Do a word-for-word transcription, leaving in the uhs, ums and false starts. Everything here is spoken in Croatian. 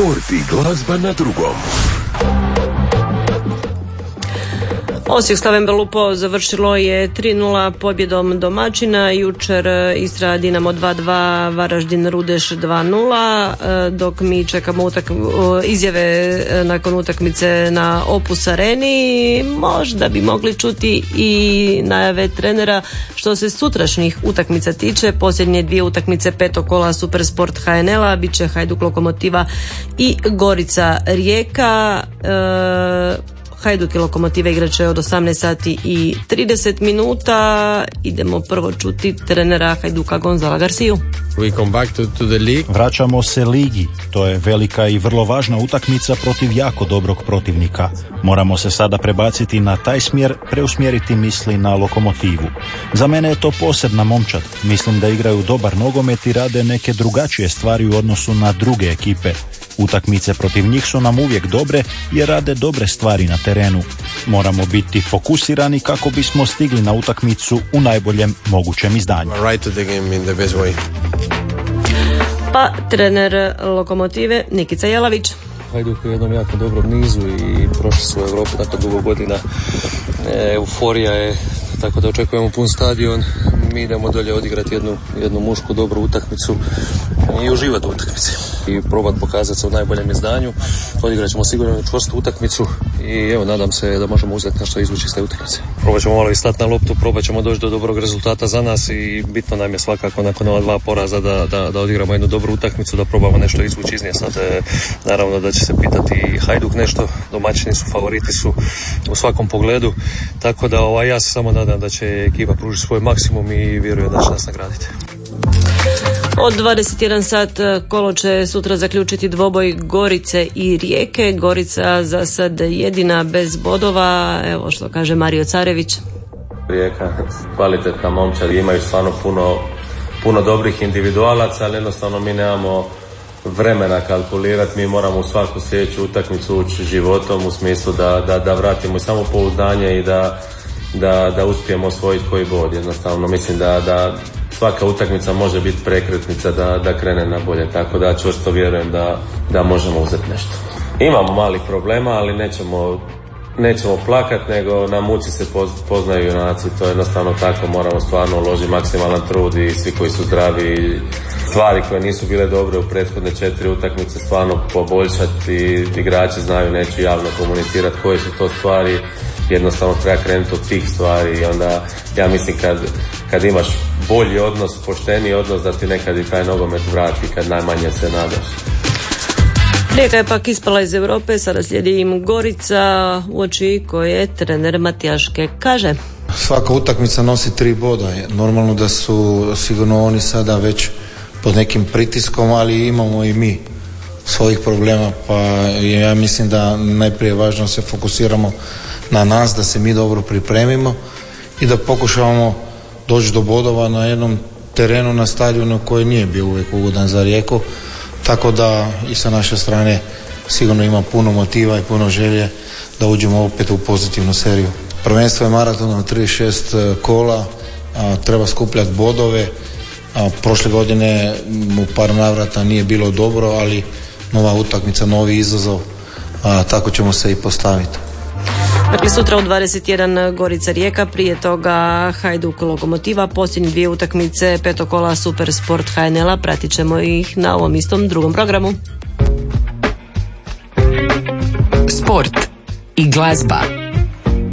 Sport i glazba na drugom. Osijek Slaven Belupo završilo je tri nula pobjedom domaćina. Jučer Istra Dinamo dva dva, Varaždin Rudeš dva nula, dok mi čekamo utak, izjave nakon utakmice na Opus Areni. Možda bi mogli čuti i najave trenera što se sutrašnjih utakmica tiče. Posljednje dvije utakmice petog kola Supersport H N L-a bit će Hajduk Lokomotiva i Gorica Rijeka. E, Hajduk i Lokomotiva igrat će od osamnaest sati i trideset minuta. Idemo prvo čuti trenera Hajduka Gonzala Garciju. We come back to, to the league. Vraćamo se ligi. To je velika i vrlo važna utakmica protiv jako dobrog protivnika. Moramo se sada prebaciti na taj smjer, preusmjeriti misli na Lokomotivu. Za mene je to posebna momčad. Mislim da igraju dobar nogomet i rade neke drugačije stvari u odnosu na druge ekipe. Utakmice protiv njih su nam uvijek dobre jer rade dobre stvari na terenu. Moramo biti fokusirani kako bismo stigli na utakmicu u najboljem mogućem izdanju. Right to the game in the best way. Pa trener Lokomotive Nikica Jelavić. Hajduk u jednom jako dobrom nizu i prošli su u Europu nakon dugo godina. E, euforija je, tako da očekujemo pun stadion. Mi idemo dolje odigrati jednu, jednu mušku dobru utakmicu i uživati u utakmici. I probati pokazati se u najboljem izdanju. Odigrat ćemo sigurno čvrstu utakmicu i evo, nadam se da možemo uzeti nešto izvući iz te utakmice. Probat ćemo malo i stati na loptu, probat ćemo doći do dobrog rezultata za nas i bitno nam je svakako nakon ova dva poraza da, da, da odigramo jednu dobru utakmicu, da probamo nešto izvući iz nje. Sad, e, naravno da će se pitati i Hajduk nešto, domaćini su, favoriti su u svakom pogledu, tako da ovaj, ja se samo nadam da će ekipa pružiti svoj maksimum i vjerujem da će nas nagraditi. Od dvadeset jedan sat kolo će sutra zaključiti dvoboj Gorice i Rijeke. Gorica za sad jedina bez bodova. Evo što kaže Mario Carević. Rijeka, kvalitetna momčad, imaju stvarno puno, puno dobrih individualaca, ali jednostavno mi nemamo vremena kalkulirati, mi moramo u svaku sljedeću utakmicu ući životom u smislu da, da, da vratimo samo pouzdanje i da, da, da uspijemo osvojiti koji bod. Jednostavno mislim da, da svaka utakmica može biti prekretnica da, da krene na bolje, tako da čvrsto vjerujem da, da možemo uzeti nešto. Imamo malih problema, ali nećemo, nećemo plakat, nego na muci se poznaju junaci, to je jednostavno tako, moramo stvarno uložiti maksimalan trud i svi koji su zdravi, stvari koje nisu bile dobre u prethodne četiri utakmice stvarno poboljšati i igrači znaju, neću javno komunicirati koje su to stvari, jednostavno treba krenuti od tih stvari i onda ja mislim kad, kad imaš bolji odnos, pošteniji odnos, da ti nekad i taj nogomet vrati kad najmanje se nadaš. Rijeka je pak ispala iz Europe, sada slijedi im Gorica, uoči koje trener Matijaške kaže. Svaka utakmica nosi tri boda. Normalno da su sigurno oni sada već pod nekim pritiskom, ali imamo i mi svojih problema, pa ja mislim da najprije važno se fokusiramo na nas, da se mi dobro pripremimo i da pokušavamo doći do bodova na jednom terenu, na stadionu koji nije bio uvijek ugodan za Rijeku, tako da i sa naše strane sigurno ima puno motiva i puno želje da uđemo opet u pozitivnu seriju. Prvenstvo je maraton od trideset šest kola, a, treba skupljati bodove, a, prošle godine u par navrata nije bilo dobro, ali nova utakmica, novi izazov, a, tako ćemo se i postaviti. Dakle, sutra u dvadeset jedan Gorica Rijeka, prije toga Hajduk Lokomotiva, posljednje dvije utakmice petog kola Supersport H N L-a, pratit ćemo ih na ovom istom drugom programu. Sport i glazba.